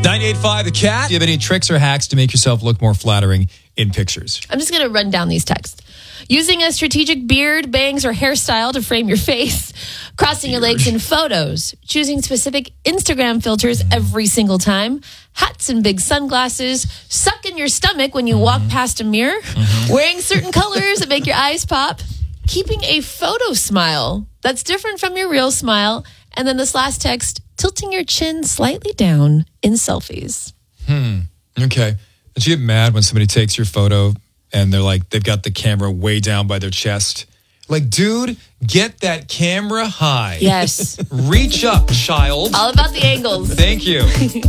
98.5 The Cat. Do you have any tricks or hacks to make yourself look more flattering in pictures? I'm just going to run down these texts. Using a strategic beard, bangs, or hairstyle to frame your face. Crossing your legs in photos. Choosing specific Instagram filters every single time. Hats and big sunglasses. Sucking your stomach when you walk past a mirror. Wearing certain colors that make your eyes pop. Keeping a photo smile that's different from your real smile. And then this last text, tilting your chin slightly down in selfies. Okay. Don't you get mad when somebody takes your photo and they're like, they've got the camera way down by their chest? Like, dude, get that camera high. Yes. Reach up, child. All about the angles. Thank you.